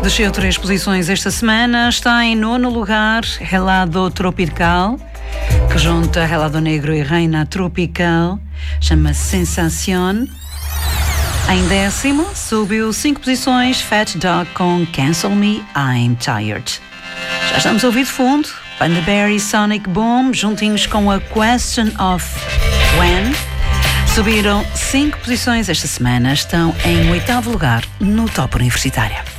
Desceu 3 posições esta semana, está em 9º lugar, Helado Tropical, que junta Helado Negro e Reina Tropical, chama-se Sensación. Em 10º, subiu 5 posições, Fat Dog com Cancel Me, I'm Tired. Já estamos a ouvir de fundo, Panda Bear e Sonic Boom, juntinhos com a Question of When. Subiram 5 posições esta semana, estão em 8º lugar no Top Universitária.